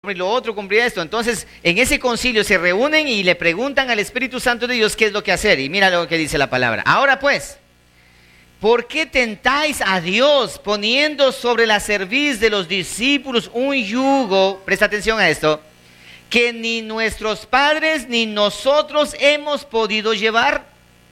cumplir lo otro, cumplir esto. Entonces, en ese concilio se reúnen y le preguntan al Espíritu Santo de Dios qué es lo que hacer. Y mira lo que dice la palabra. Ahora pues, ¿por qué tentáis a Dios poniendo sobre la cerviz de los discípulos un yugo? Presta atención a esto. Que ni nuestros padres ni nosotros hemos podido llevar.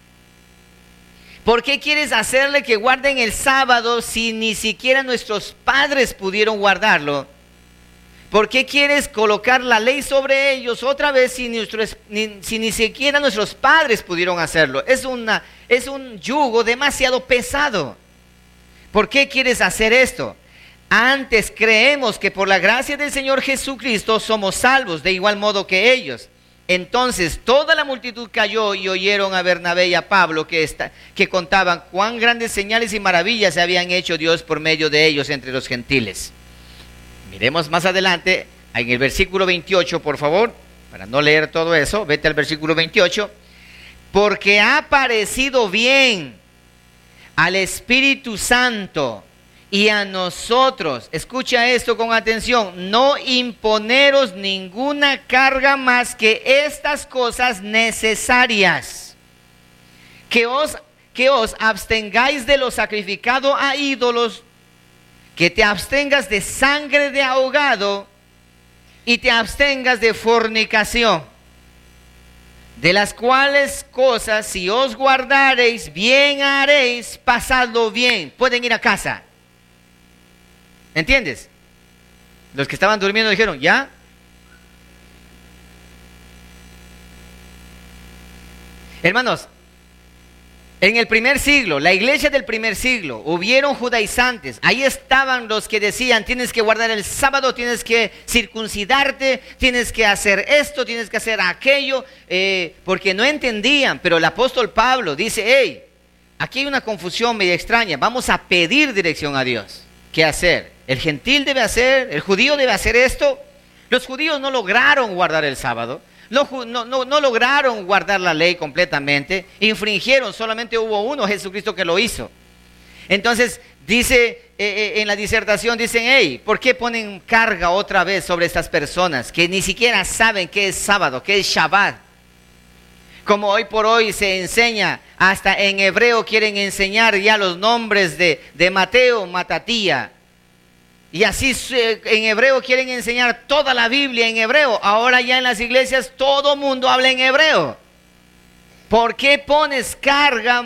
¿Por qué quieres hacerle que guarden el sábado si ni siquiera nuestros padres pudieron guardarlo? ¿Por qué quieres colocar la ley sobre ellos otra vez si ni siquiera nuestros padres pudieron hacerlo? Es un yugo demasiado pesado. ¿Por qué quieres hacer esto? Antes creemos que por la gracia del Señor Jesucristo somos salvos de igual modo que ellos. Entonces toda la multitud cayó y oyeron a Bernabé y a Pablo que contaban cuán grandes señales y maravillas se habían hecho Dios por medio de ellos entre los gentiles. Miremos más adelante en el versículo 28, por favor, para no leer todo eso, vete al versículo 28. Porque ha parecido bien al Espíritu Santo y a nosotros, escucha esto con atención, no imponeros ninguna carga más que estas cosas necesarias, que os abstengáis de lo sacrificado a ídolos, que te abstengas de sangre de ahogado y te abstengas de fornicación, de las cuales cosas si os guardareis bien haréis, pasadlo bien, pueden ir a casa. ¿Entiendes? Los que estaban durmiendo dijeron, ¿ya? Hermanos, en el primer siglo, la iglesia del primer siglo, hubieron judaizantes. Ahí estaban los que decían, tienes que guardar el sábado, tienes que circuncidarte, tienes que hacer esto, tienes que hacer aquello, porque no entendían. Pero el apóstol Pablo dice, hey, aquí hay una confusión medio extraña, vamos a pedir dirección a Dios. ¿Qué hacer? El gentil debe hacer, el judío debe hacer esto. Los judíos no lograron guardar el sábado, no lograron guardar la ley completamente, infringieron, solamente hubo uno, Jesucristo, que lo hizo. Entonces dice en la disertación, dicen, hey, ¿por qué ponen carga otra vez sobre estas personas que ni siquiera saben qué es sábado, qué es Shabbat? Como hoy por hoy se enseña, hasta en hebreo quieren enseñar ya los nombres de Mateo, Matatía. Y así en hebreo quieren enseñar toda la Biblia en hebreo. Ahora ya en las iglesias todo mundo habla en hebreo. ¿Por qué pones carga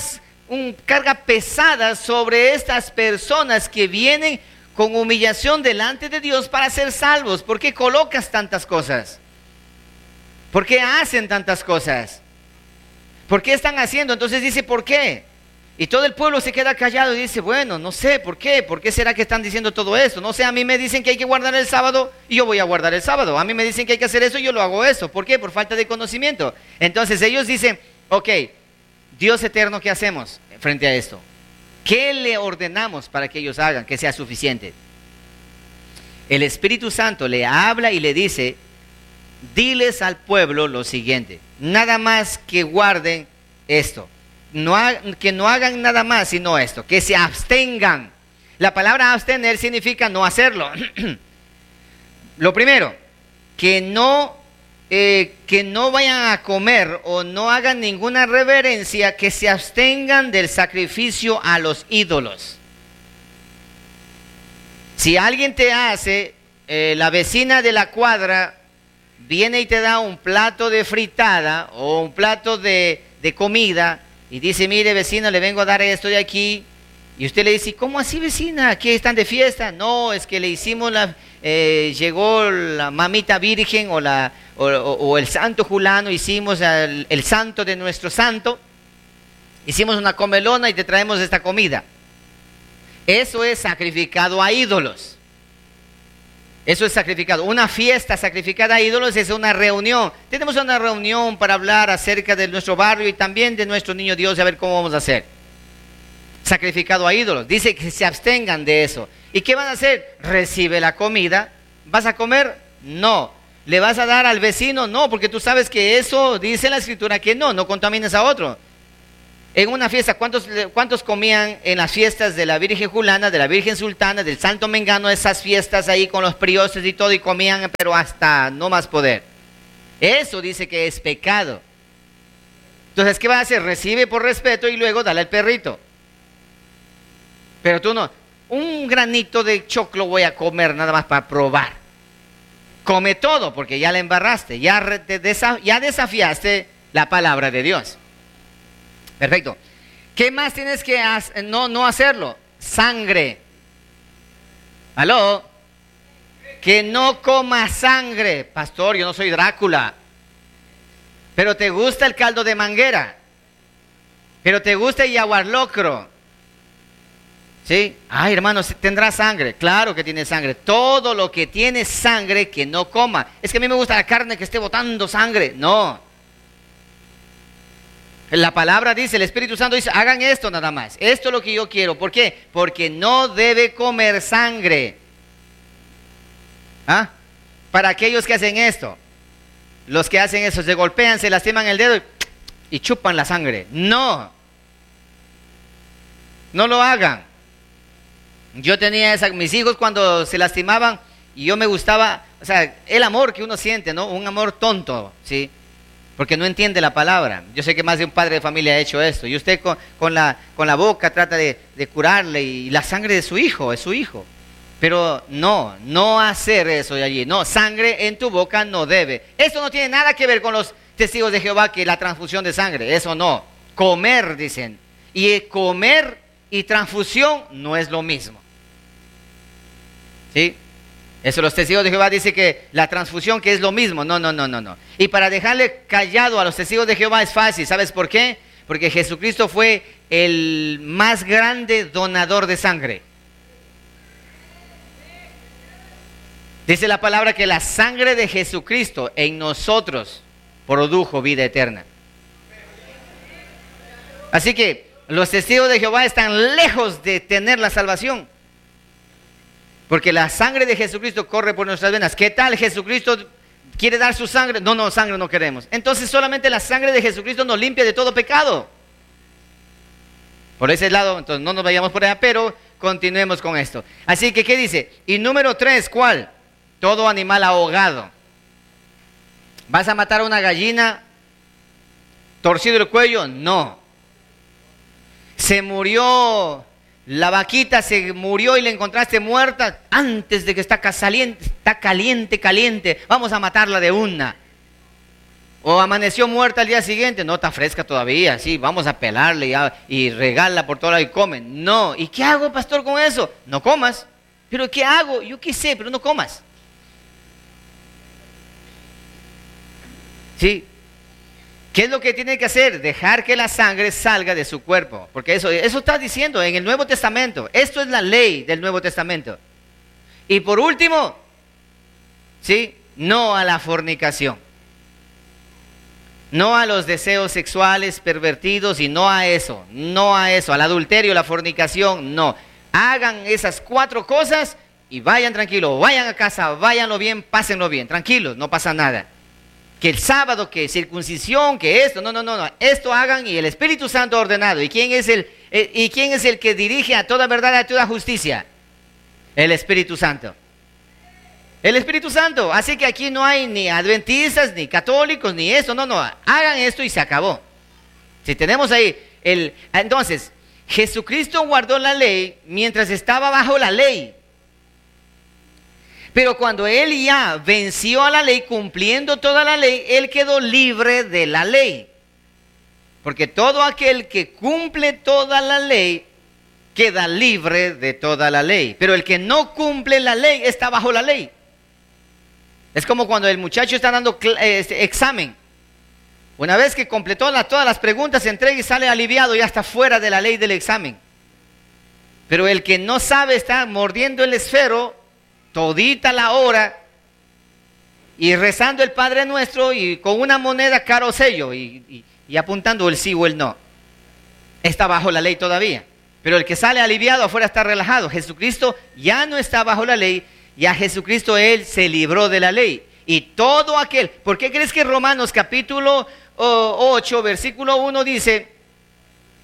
pesada sobre estas personas que vienen con humillación delante de Dios para ser salvos? ¿Por qué colocas tantas cosas? ¿Por qué hacen tantas cosas? ¿Por qué están haciendo? Entonces dice, ¿por qué? Y todo el pueblo se queda callado y dice, bueno, no sé, ¿por qué? ¿Por qué será que están diciendo todo esto? No sé, a mí me dicen que hay que guardar el sábado y yo voy a guardar el sábado. A mí me dicen que hay que hacer eso y yo lo hago eso. ¿Por qué? Por falta de conocimiento. Entonces ellos dicen, ok, Dios eterno, ¿qué hacemos frente a esto? ¿Qué le ordenamos para que ellos hagan que sea suficiente? El Espíritu Santo le habla y le dice, diles al pueblo lo siguiente, nada más que guarden esto. Que no hagan nada más sino esto, que se abstengan. La palabra abstener significa no hacerlo. Lo primero, que no vayan a comer o no hagan ninguna reverencia, que se abstengan del sacrificio a los ídolos. Si alguien te hace, la vecina de la cuadra viene y te da un plato de fritada o un plato de comida, y dice, mire vecino, le vengo a dar esto de aquí, y usted le dice, ¿cómo así vecina? ¿Aquí están de fiesta? No, es que le hicimos llegó la mamita virgen o el santo Julano, hicimos el santo de nuestro santo, hicimos una comelona y te traemos esta comida. Eso es sacrificado a ídolos. Eso es sacrificado. Una fiesta sacrificada a ídolos es una reunión. Tenemos una reunión para hablar acerca de nuestro barrio y también de nuestro niño Dios, a ver cómo vamos a hacer. Sacrificado a ídolos. Dice que se abstengan de eso. ¿Y qué van a hacer? Recibe la comida. ¿Vas a comer? No. ¿Le vas a dar al vecino? No, porque tú sabes que eso dice la Escritura que no contamines a otro. En una fiesta, ¿cuántos comían en las fiestas de la Virgen Julana, de la Virgen Sultana, del Santo Mengano, esas fiestas ahí con los prioses y todo, y comían, pero hasta no más poder? Eso dice que es pecado. Entonces, ¿qué vas a hacer? Recibe por respeto y luego dale al perrito. Pero tú no, un granito de choclo voy a comer nada más para probar. Come todo porque ya le embarraste, ya desafiaste la palabra de Dios. Perfecto. ¿Qué más tienes que no hacerlo? Sangre. ¿Aló? Que no coma sangre. Pastor, yo no soy Drácula. Pero te gusta el caldo de manguera. Pero te gusta el yaguarlocro. ¿Sí? Ay, hermano, ¿tendrá sangre? Claro que tiene sangre. Todo lo que tiene sangre que no coma. Es que a mí me gusta la carne que esté botando sangre. No. La palabra dice, el Espíritu Santo dice, hagan esto nada más. Esto es lo que yo quiero. ¿Por qué? Porque no debe comer sangre. ¿Ah? Para aquellos que hacen esto, los que hacen eso, se golpean, se lastiman el dedo y chupan la sangre. No. No lo hagan. Yo tenía mis hijos cuando se lastimaban y yo me gustaba, o sea, el amor que uno siente, ¿no? Un amor tonto, ¿sí? Porque no entiende la palabra. Yo sé que más de un padre de familia ha hecho esto. Y usted con la boca trata de curarle, y la sangre de su hijo, es su hijo. Pero no hacer eso de allí. No, sangre en tu boca no debe. Eso no tiene nada que ver con los testigos de Jehová, que la transfusión de sangre. Eso no. Comer, dicen. Y comer y transfusión no es lo mismo. ¿Sí? Eso los testigos de Jehová dicen que la transfusión que es lo mismo. No. Y para dejarle callado a los testigos de Jehová es fácil. ¿Sabes por qué? Porque Jesucristo fue el más grande donador de sangre. Dice la palabra que la sangre de Jesucristo en nosotros produjo vida eterna. Así que los testigos de Jehová están lejos de tener la salvación. Porque la sangre de Jesucristo corre por nuestras venas. ¿Qué tal? Jesucristo quiere dar su sangre. No, sangre no queremos. Entonces solamente la sangre de Jesucristo nos limpia de todo pecado. Por ese lado, entonces no nos vayamos por allá, pero continuemos con esto. Así que, ¿qué dice? Y número 3, ¿cuál? Todo animal ahogado. ¿Vas a matar a una gallina torcido el cuello? No. Se murió... La vaquita se murió y la encontraste muerta antes de que está caliente. Vamos a matarla de una. O amaneció muerta al día siguiente. No, está fresca todavía. Sí, vamos a pelarle y regarla por todo lado y comen. No. ¿Y qué hago, pastor, con eso? No comas. ¿Pero qué hago? Yo qué sé, pero no comas. ¿Sí? ¿Qué es lo que tiene que hacer? Dejar que la sangre salga de su cuerpo. Porque eso está diciendo en el Nuevo Testamento. Esto es la ley del Nuevo Testamento. Y por último, ¿sí? No a la fornicación. No a los deseos sexuales pervertidos y no a eso. Al adulterio, la fornicación, no. Hagan esas 4 cosas y vayan tranquilos. Vayan a casa, váyanlo bien, pásenlo bien. Tranquilos, no pasa nada. Que el sábado, que circuncisión, que esto, no. Esto hagan y el Espíritu Santo ha ordenado. ¿Y quién es el que dirige a toda verdad y a toda justicia? El Espíritu Santo. El Espíritu Santo. Así que aquí no hay ni adventistas, ni católicos, ni esto. No. Hagan esto y se acabó. Si tenemos ahí entonces, Jesucristo guardó la ley mientras estaba bajo la ley. Pero cuando Él ya venció a la ley, cumpliendo toda la ley, Él quedó libre de la ley. Porque todo aquel que cumple toda la ley, queda libre de toda la ley. Pero el que no cumple la ley, está bajo la ley. Es como cuando el muchacho está dando examen. Una vez que completó todas las preguntas, se entrega y sale aliviado, ya está fuera de la ley del examen. Pero el que no sabe está mordiendo el esfero todita la hora y rezando el Padre Nuestro y con una moneda caro sello y apuntando el sí o el no. Está bajo la ley todavía. Pero el que sale aliviado afuera está relajado. Jesucristo ya no está bajo la ley. Ya Jesucristo, Él se libró de la ley. Y todo aquel... ¿Por qué crees que Romanos capítulo 8, versículo 1 dice...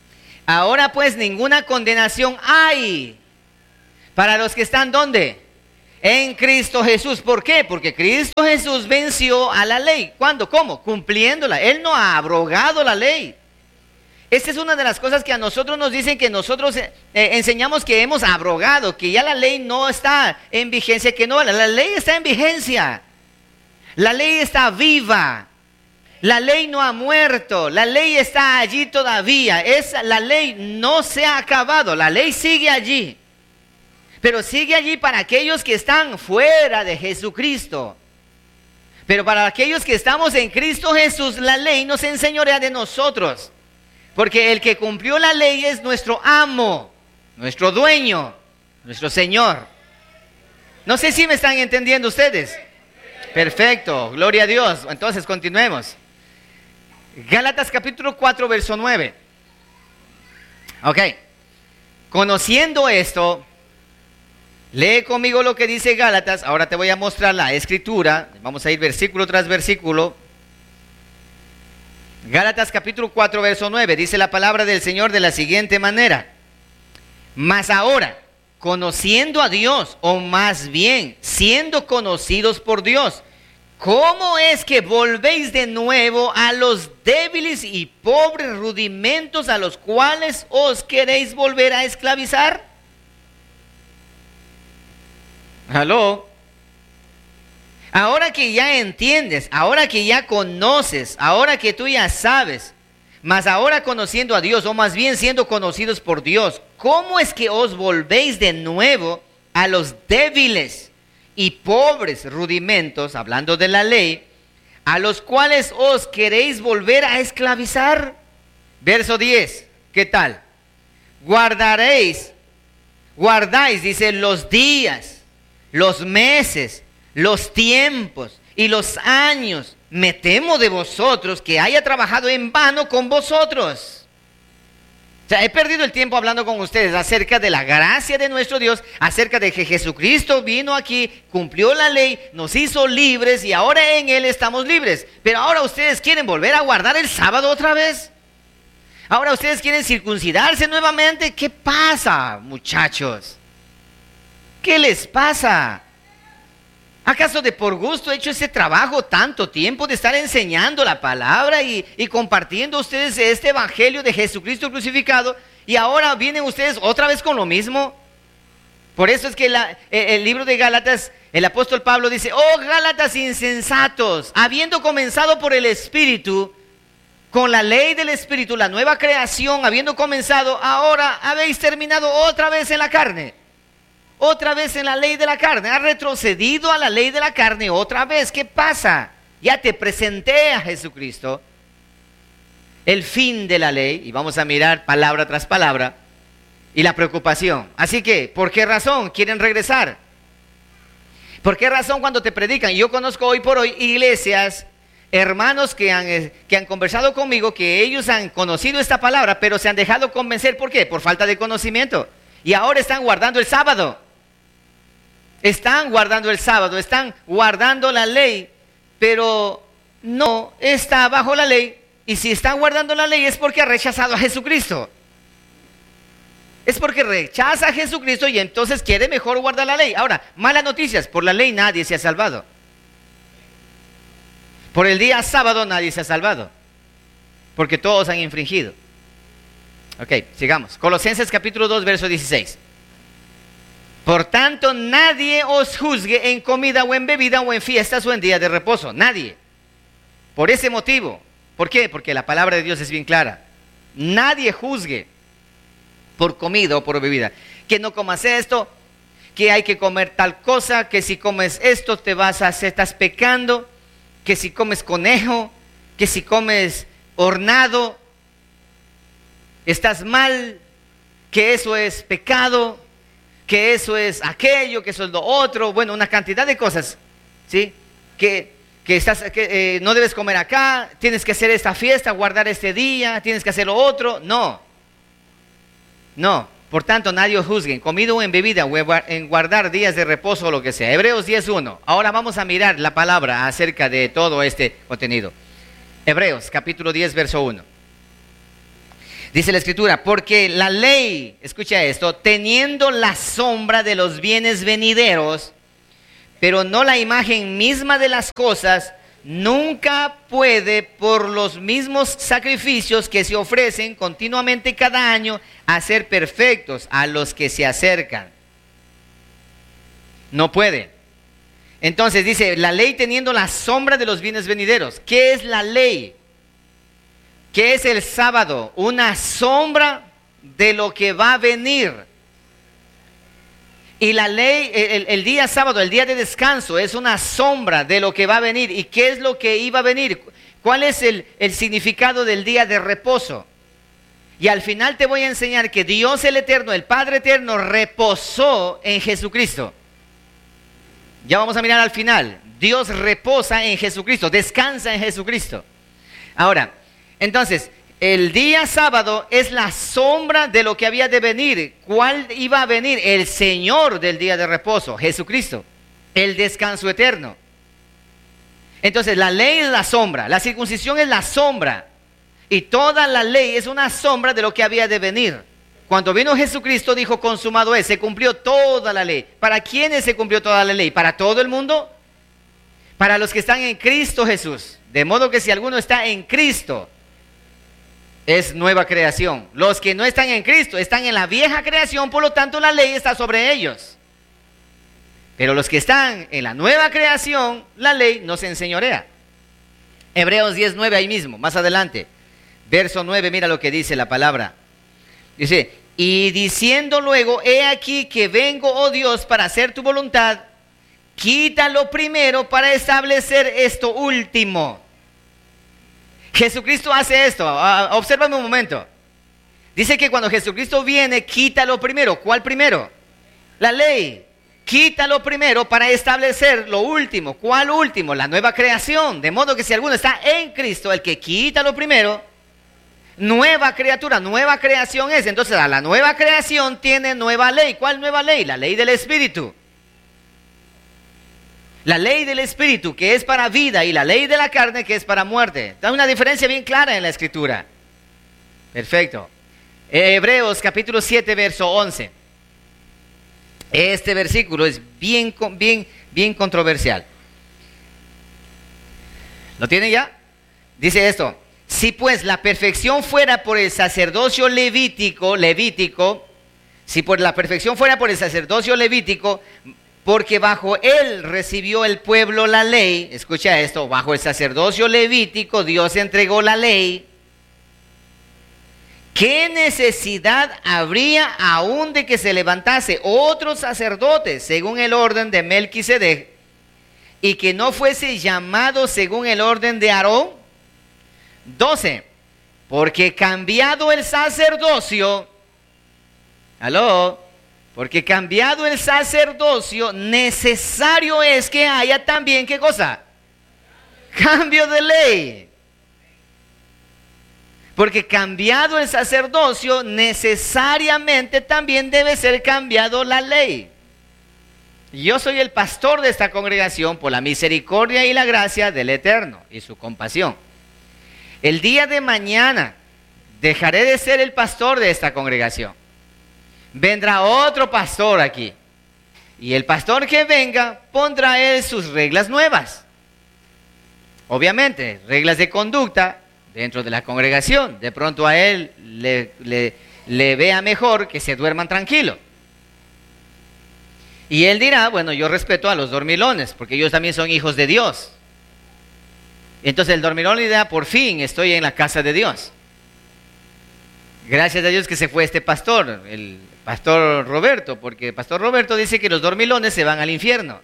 Ahora pues ninguna condenación hay para los que están ¿dónde? En Cristo Jesús. ¿Por qué? Porque Cristo Jesús venció a la ley. ¿Cuándo? ¿Cómo? Cumpliéndola. Él no ha abrogado la ley. Esta es una de las cosas que a nosotros nos dicen que nosotros enseñamos que hemos abrogado, que ya la ley no está en vigencia, que no, la ley está en vigencia. La ley está viva. La ley no ha muerto. La ley está allí todavía. La ley no se ha acabado. La ley sigue allí. Pero sigue allí para aquellos que están fuera de Jesucristo. Pero para aquellos que estamos en Cristo Jesús, la ley nos enseñorea de nosotros. Porque el que cumplió la ley es nuestro amo, nuestro dueño, nuestro Señor. No sé si me están entendiendo ustedes. Perfecto, gloria a Dios. Entonces continuemos. Gálatas capítulo 4, verso 9. Ok. Conociendo esto, lee conmigo lo que dice Gálatas. Ahora te voy a mostrar la escritura. Vamos a ir versículo tras versículo. Gálatas capítulo 4, verso 9, dice la palabra del Señor de la siguiente manera: mas ahora, conociendo a Dios, o más bien, siendo conocidos por Dios, ¿cómo es que volvéis de nuevo a los débiles y pobres rudimentos a los cuales os queréis volver a esclavizar? ¿Aló? Ahora que ya entiendes, ahora que ya conoces, ahora que tú ya sabes, mas ahora conociendo a Dios, o más bien siendo conocidos por Dios, ¿cómo es que os volvéis de nuevo a los débiles y pobres rudimentos, hablando de la ley, a los cuales os queréis volver a esclavizar? Verso 10, ¿qué tal? Guardáis, dice, los días, los meses, los tiempos y los años. Me temo de vosotros que haya trabajado en vano con vosotros. O sea, he perdido el tiempo hablando con ustedes acerca de la gracia de nuestro Dios, acerca de que Jesucristo vino aquí, cumplió la ley, nos hizo libres y ahora en Él estamos libres. Pero ahora ustedes quieren volver a guardar el sábado otra vez. Ahora ustedes quieren circuncidarse nuevamente. ¿Qué pasa, muchachos? ¿Qué les pasa? ¿Acaso de por gusto he hecho ese trabajo tanto tiempo de estar enseñando la palabra y compartiendo ustedes este evangelio de Jesucristo crucificado, y ahora vienen ustedes otra vez con lo mismo? Por eso es que el libro de Gálatas, el apóstol Pablo dice: oh Gálatas insensatos, habiendo comenzado por el Espíritu, con la ley del Espíritu, la nueva creación, habiendo comenzado, ahora habéis terminado otra vez en la carne. Otra vez en la ley de la carne. Ha retrocedido a la ley de la carne otra vez. ¿Qué pasa? Ya te presenté a Jesucristo, el fin de la ley, y vamos a mirar palabra tras palabra, y la preocupación. Así que, ¿por qué razón quieren regresar? ¿Por qué razón cuando te predican? Yo conozco hoy por hoy iglesias, hermanos que han conversado conmigo, que ellos han conocido esta palabra, pero se han dejado convencer. ¿Por qué? Por falta de conocimiento. Y ahora están guardando el sábado. Están guardando el sábado, están guardando la ley, pero no está bajo la ley. Y si están guardando la ley es porque ha rechazado a Jesucristo. Es porque rechaza a Jesucristo y entonces quiere mejor guardar la ley. Ahora, malas noticias: por la ley nadie se ha salvado. Por el día sábado nadie se ha salvado, porque todos han infringido. Ok, sigamos. Colosenses capítulo 2, verso 16. Por tanto, nadie os juzgue en comida o en bebida o en fiestas o en días de reposo. Nadie. Por ese motivo. ¿Por qué? Porque la palabra de Dios es bien clara. Nadie juzgue por comida o por bebida. Que no comas esto, que hay que comer tal cosa, que si comes esto estás pecando, que si comes conejo, que si comes hornado, estás mal, que eso es pecado, que eso es aquello, que eso es lo otro. Bueno, una cantidad de cosas, ¿sí? Que no debes comer acá, tienes que hacer esta fiesta, guardar este día, tienes que hacer lo otro. No. Por tanto, nadie os juzgue en comida o en bebida o en guardar días de reposo o lo que sea. Hebreos 10:1. Ahora vamos a mirar la palabra acerca de todo este contenido. Hebreos capítulo 10, verso 1. Dice la Escritura, porque la ley, escucha esto, teniendo la sombra de los bienes venideros, pero no la imagen misma de las cosas, nunca puede por los mismos sacrificios que se ofrecen continuamente cada año hacer perfectos a los que se acercan. No puede. Entonces dice, la ley teniendo la sombra de los bienes venideros. ¿Qué es la ley? ¿Qué es el sábado? Una sombra de lo que va a venir. Y la ley, el día sábado, el día de descanso, es una sombra de lo que va a venir. ¿Y qué es lo que iba a venir? ¿Cuál es el significado del día de reposo? Y al final te voy a enseñar que Dios el Eterno, el Padre Eterno, reposó en Jesucristo. Ya vamos a mirar al final. Dios reposa en Jesucristo, descansa en Jesucristo. Ahora, entonces, el día sábado es la sombra de lo que había de venir. ¿Cuál iba a venir? El Señor del día de reposo, Jesucristo, el descanso eterno. Entonces, la ley es la sombra, la circuncisión es la sombra, y toda la ley es una sombra de lo que había de venir. Cuando vino Jesucristo dijo, consumado es, se cumplió toda la ley. ¿Para quiénes se cumplió toda la ley? ¿Para todo el mundo? Para los que están en Cristo Jesús. De modo que si alguno está en Cristo, es nueva creación. Los que no están en Cristo están en la vieja creación, por lo tanto la ley está sobre ellos. Pero los que están en la nueva creación, la ley no se enseñorea. Hebreos 10:9 ahí mismo, más adelante. Verso 9, mira lo que dice la palabra. Dice, y diciendo luego, he aquí que vengo, oh Dios, para hacer tu voluntad, quita lo primero para establecer esto último. Jesucristo hace esto, obsérvame un momento. Dice que cuando Jesucristo viene, quita lo primero. ¿Cuál primero? La ley. Quita lo primero para establecer lo último. ¿Cuál último? La nueva creación. De modo que si alguno está en Cristo, el que quita lo primero, nueva criatura, nueva creación es. Entonces a la nueva creación tiene nueva ley. ¿Cuál nueva ley? La ley del Espíritu. La ley del Espíritu, que es para vida, y la ley de la carne, que es para muerte. Hay una diferencia bien clara en la Escritura. Perfecto. Hebreos capítulo 7, verso 11. Este versículo es bien controversial. ¿Lo tienen ya? Dice esto. Si pues la perfección fuera por el sacerdocio levítico, si por la perfección fuera por el sacerdocio levítico, porque bajo él recibió el pueblo la ley. Escucha esto, bajo el sacerdocio levítico Dios entregó la ley. ¿Qué necesidad habría aún de que se levantase otro sacerdote según el orden de Melquisedec y que no fuese llamado según el orden de Aarón? 12. Porque cambiado el sacerdocio, porque cambiado el sacerdocio, necesario es que haya también, ¿qué cosa? Cambio de ley. Porque cambiado el sacerdocio, necesariamente también debe ser cambiado la ley. Yo soy el pastor de esta congregación por la misericordia y la gracia del Eterno y su compasión. El día de mañana dejaré de ser el pastor de esta congregación. Vendrá otro pastor aquí. Y el pastor que venga pondrá él sus reglas nuevas. Obviamente, reglas de conducta dentro de la congregación. De pronto a él le vea mejor que se duerman tranquilos. Y él dirá, bueno, yo respeto a los dormilones, porque ellos también son hijos de Dios. Entonces el dormilón le dirá, por fin estoy en la casa de Dios. Gracias a Dios que se fue este pastor, el pastor Roberto, porque el pastor Roberto dice que los dormilones se van al infierno.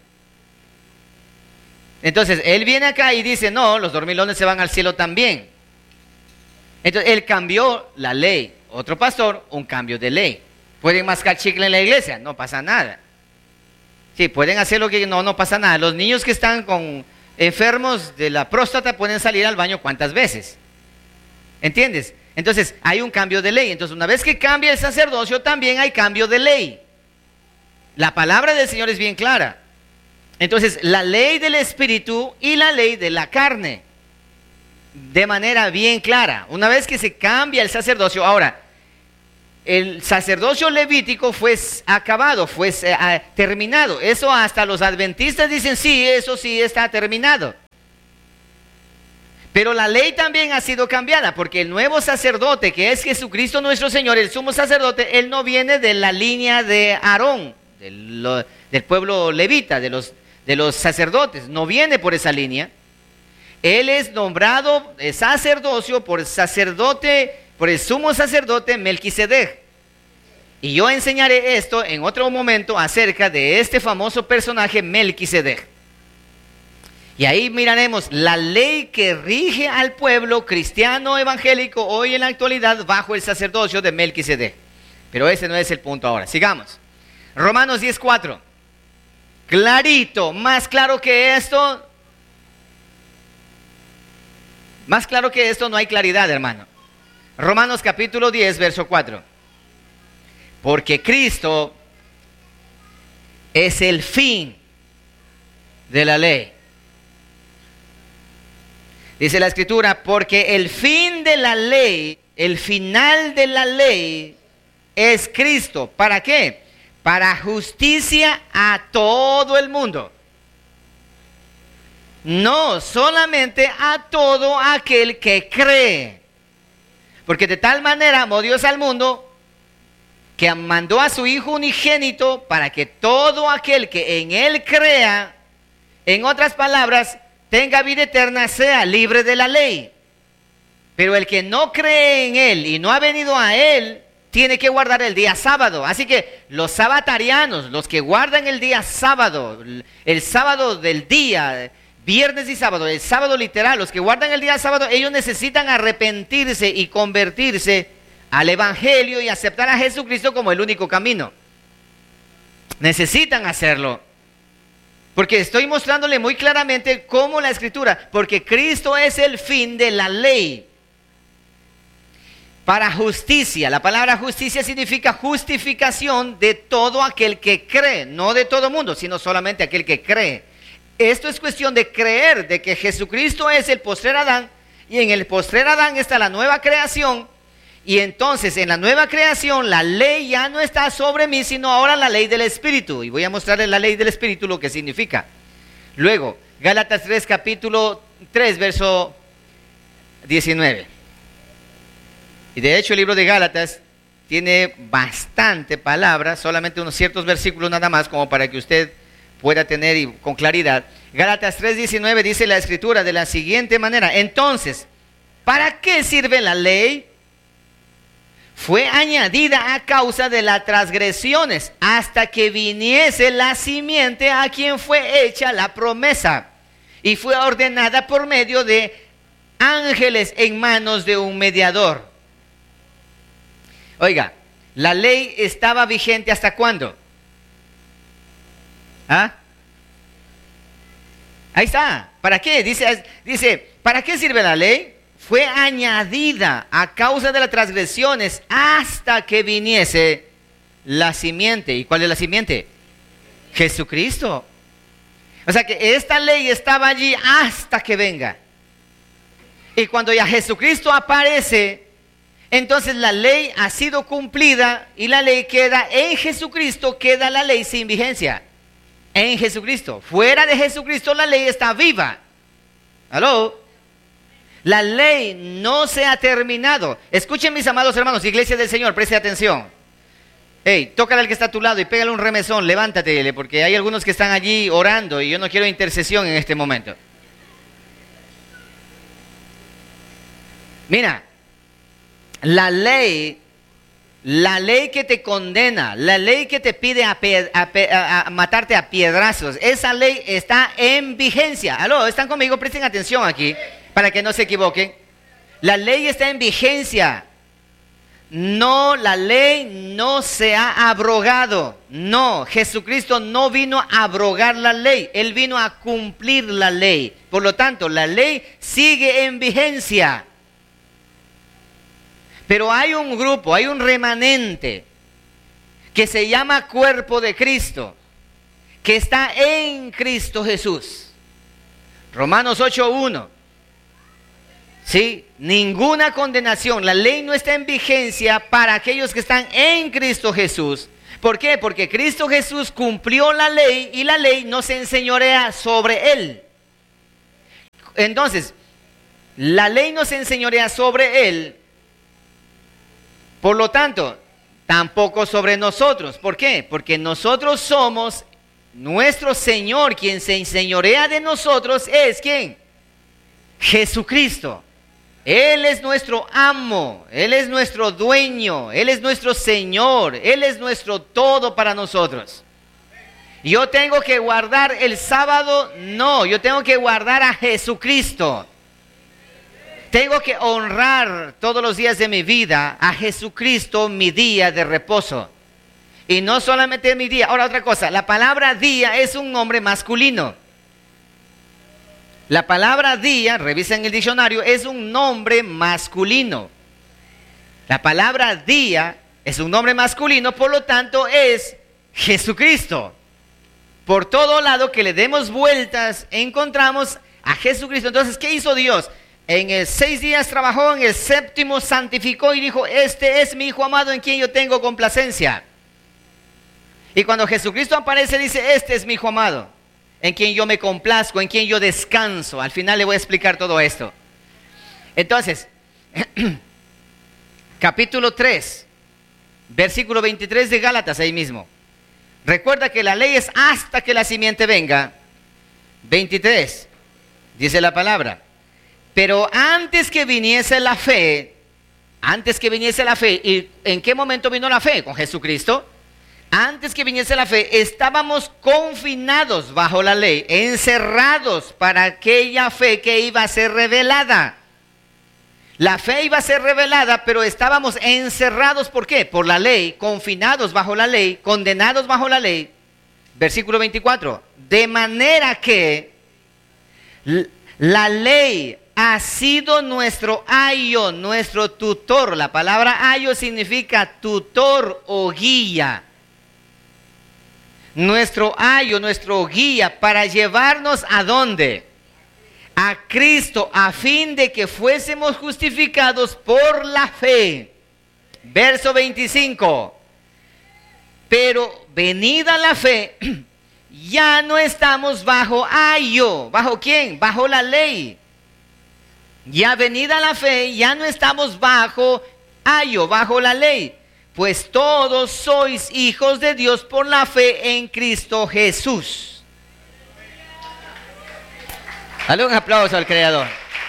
Entonces él viene acá y dice, no, los dormilones se van al cielo también. Entonces él cambió la ley. Otro pastor, un cambio de ley. ¿Pueden mascar chicle en la iglesia? No pasa nada. Sí, pueden hacer lo que no pasa nada. Los niños que están enfermos de la próstata pueden salir al baño ¿cuántas veces? ¿Entiendes? Entonces hay un cambio de ley. Entonces una vez que cambia el sacerdocio también hay cambio de ley. La palabra del Señor es bien clara. Entonces la ley del Espíritu y la ley de la carne. de manera bien clara. Una vez que se cambia el sacerdocio, ahora, el sacerdocio levítico fue acabado, fue terminado. Eso hasta los adventistas dicen, sí, eso sí está terminado. Pero la ley también ha sido cambiada, porque el nuevo sacerdote, que es Jesucristo nuestro Señor, el sumo sacerdote, él no viene de la línea de Aarón, del pueblo levita, de los sacerdotes, no viene por esa línea. Él es nombrado sacerdocio por el sumo sacerdote Melquisedec. Y yo enseñaré esto en otro momento acerca de este famoso personaje Melquisedec. Y ahí miraremos la ley que rige al pueblo cristiano evangélico hoy en la actualidad bajo el sacerdocio de Melquisedec. Pero ese no es el punto ahora. Sigamos. Romanos 10:4. Clarito, más claro que esto. Más claro que esto no hay claridad, hermano. Romanos capítulo 10, verso 4. Porque Cristo es el fin de la ley. Dice la Escritura, porque el fin de la ley, el final de la ley es Cristo. ¿Para qué? Para justicia a todo el mundo. No, solamente a todo aquel que cree. Porque de tal manera amó Dios al mundo que mandó a su Hijo unigénito para que todo aquel que en Él crea, en otras palabras, tenga vida eterna, sea libre de la ley. Pero el que no cree en Él y no ha venido a Él, tiene que guardar el día sábado. Así que los sabatarianos, los que guardan el día sábado, el sábado del día, viernes y sábado, el sábado literal, los que guardan el día sábado, ellos necesitan arrepentirse y convertirse al Evangelio y aceptar a Jesucristo como el único camino. Necesitan hacerlo. Porque estoy mostrándole muy claramente cómo la Escritura, porque Cristo es el fin de la ley. Para justicia, la palabra justicia significa justificación de todo aquel que cree, no de todo mundo, sino solamente aquel que cree. Esto es cuestión de creer, de que Jesucristo es el postrer Adán, y en el postrer Adán está la nueva creación, y entonces en la nueva creación la ley ya no está sobre mí, sino ahora la ley del Espíritu. Y voy a mostrarles la ley del Espíritu lo que significa. Luego, Gálatas 3, capítulo 3, verso 19. Y de hecho el libro de Gálatas tiene bastante palabra, solamente unos ciertos versículos nada más, como para que usted pueda tener con claridad. Gálatas 3:19 dice la Escritura de la siguiente manera: entonces, ¿para qué sirve la ley? Fue añadida a causa de las transgresiones, hasta que viniese la simiente a quien fue hecha la promesa, y fue ordenada por medio de ángeles en manos de un mediador. Oiga, ¿la ley estaba vigente hasta cuándo? ¿Ah? Ahí está. ¿Para qué? Dice, ¿para qué sirve la ley? Fue añadida a causa de las transgresiones hasta que viniese la simiente. ¿Y cuál es la simiente? Jesucristo. O sea que esta ley estaba allí hasta que venga. Y cuando ya Jesucristo aparece, entonces la ley ha sido cumplida y la ley queda en Jesucristo, queda la ley sin vigencia. En Jesucristo. Fuera de Jesucristo la ley está viva. ¿Aló? La ley no se ha terminado. Escuchen, mis amados hermanos, iglesia del Señor, preste atención. Hey, tócale al que está a tu lado y pégale un remesón, levántate, porque hay algunos que están allí orando y yo no quiero intercesión en este momento. Mira, la ley que te condena, la ley que te pide a matarte a piedrazos, esa ley está en vigencia. ¿Aló? ¿Están conmigo? Presten atención aquí para que no se equivoquen. La ley está en vigencia. No, la ley no se ha abrogado. No, Jesucristo no vino a abrogar la ley. Él vino a cumplir la ley. Por lo tanto, la ley sigue en vigencia. Pero hay un grupo, hay un remanente que se llama cuerpo de Cristo, que está en Cristo Jesús. Romanos 8:1. ¿Sí? Ninguna condenación. La ley no está en vigencia para aquellos que están en Cristo Jesús. ¿Por qué? Porque Cristo Jesús cumplió la ley y la ley no se enseñorea sobre él. Entonces, la ley no se enseñorea sobre él. Por lo tanto, tampoco sobre nosotros. ¿Por qué? Porque nosotros somos nuestro Señor. Quien se enseñorea de nosotros es ¿quién? Jesucristo. Él es nuestro amo, Él es nuestro dueño, Él es nuestro Señor, Él es nuestro todo para nosotros. ¿Yo tengo que guardar el sábado? No, yo tengo que guardar a Jesucristo. Tengo que honrar todos los días de mi vida a Jesucristo, mi día de reposo. Y no solamente mi día. Ahora otra cosa, la palabra día es un nombre masculino. La palabra día, revisa en el diccionario, es un nombre masculino. La palabra día es un nombre masculino, por lo tanto es Jesucristo. Por todo lado que le demos vueltas, encontramos a Jesucristo. Entonces, ¿qué hizo Dios? En el 6 días trabajó, en el 7º santificó y dijo, este es mi Hijo amado en quien yo tengo complacencia. Y cuando Jesucristo aparece, dice, este es mi Hijo amado, en quien yo me complazco, en quien yo descanso. Al final le voy a explicar todo esto. Entonces, capítulo 3, versículo 23 de Gálatas, ahí mismo. Recuerda que la ley es hasta que la simiente venga. 23, dice la palabra. Pero antes que viniese la fe, ¿y en qué momento vino la fe? Con Jesucristo. Antes que viniese la fe, estábamos confinados bajo la ley, encerrados para aquella fe que iba a ser revelada. La fe iba a ser revelada, pero estábamos encerrados, ¿por qué? Por la ley, confinados bajo la ley, condenados bajo la ley. Versículo 24. De manera que la ley ha sido nuestro ayo, nuestro tutor. La palabra ayo significa tutor o guía. Nuestro ayo, nuestro guía, para llevarnos ¿a dónde? A Cristo, a fin de que fuésemos justificados por la fe. Verso 25. Pero venida la fe, ya no estamos bajo ayo. ¿Bajo quién? Bajo la ley. Ya venida la fe, ya no estamos bajo ayo, bajo la ley. Pues todos sois hijos de Dios por la fe en Cristo Jesús. Dale un aplauso al Creador.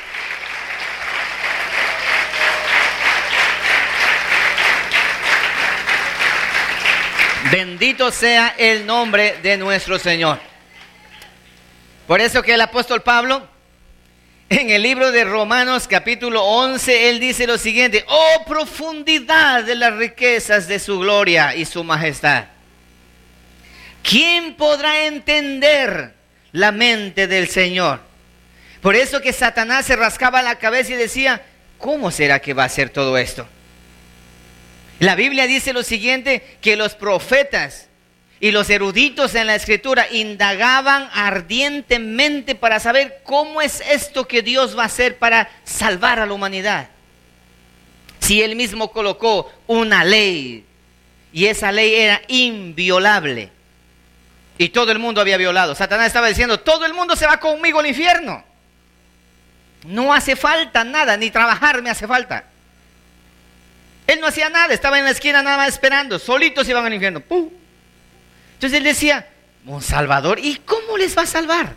Bendito sea el nombre de nuestro Señor. Por eso que el apóstol Pablo, en el libro de Romanos capítulo 11, él dice lo siguiente: oh profundidad de las riquezas de su gloria y su majestad. ¿Quién podrá entender la mente del Señor? Por eso que Satanás se rascaba la cabeza y decía, ¿cómo será que va a ser todo esto? La Biblia dice lo siguiente, que los profetas y los eruditos en la Escritura indagaban ardientemente para saber cómo es esto que Dios va a hacer para salvar a la humanidad. Si Él mismo colocó una ley y esa ley era inviolable y todo el mundo había violado. Satanás estaba diciendo, todo el mundo se va conmigo al infierno. No hace falta nada, ni trabajar me hace falta. Él no hacía nada, estaba en la esquina nada más esperando, solitos iban al infierno. ¡Pum! Entonces él decía, un Salvador, ¿y cómo les va a salvar?